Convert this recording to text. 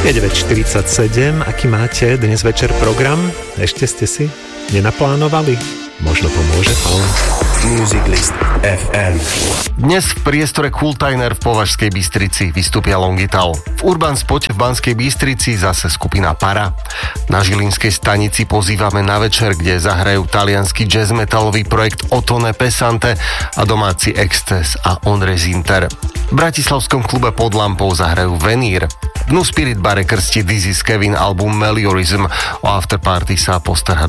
Je 9:47, aký máte dnes večer program? Ešte ste si nenaplánovali? Možno pomôže to. Music List FM. Dnes v priestore Kultajner v Považskej Bystrici vystúpia Longital. V Urban Spote v Banskej Bystrici zase skupina Para. Na Žilinskej stanici pozývame na večer, kde zahrajú taliansky jazz metalový projekt Ottone Pesante a domáci Excess a Ondrej Zinter. V bratislavskom klube Pod lampou zahrajú Venír. V Nu Spirit bare krstí This is Kevin album Meliorism. O afterparty sa postará